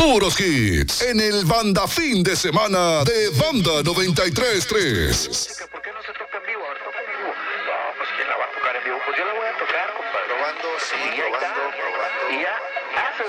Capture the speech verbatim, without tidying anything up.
Puros hits en el Banda Fin de Semana de Banda noventa y tres punto tres. ¿Por qué no se toca en vivo? A ver, toca en vivo. No, pues ¿quién la va a tocar en vivo? Pues yo la voy a tocar, compadre. Probando, sí, Y ahí probando, está. probando. Y ya, hace